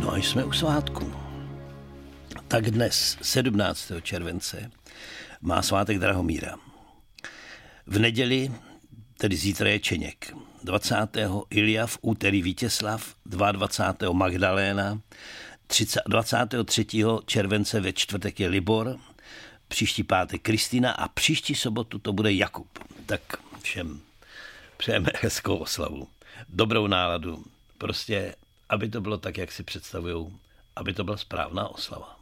No a jsme u svátku. Tak dnes, 17. července, má svátek Drahomíra. V neděli, tedy zítra je Čeněk. 20. Ilja, v úterý Vítězslav, 22. Magdaléna, 23. července ve čtvrtek je Libor, příští pátek Kristýna a příští sobotu to bude Jakub. Tak všem přejeme hezkou oslavu, dobrou náladu, prostě aby to bylo tak, jak si představujou, aby to byla správná oslava.